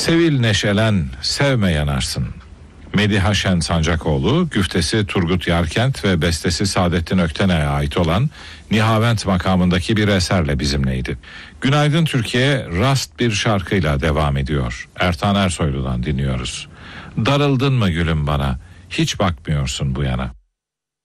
Sevil neşelen, sevme yanarsın. Mediha Şen Sancakoğlu, güftesi Turgut Yarkent ve bestesi Saadettin Ökten'e ait olan Nihavent makamındaki bir eserle bizimleydi. Günaydın Türkiye rast bir şarkıyla devam ediyor. Ertan Ersoylu'dan dinliyoruz. Darıldın mı gülüm bana, hiç bakmıyorsun bu yana.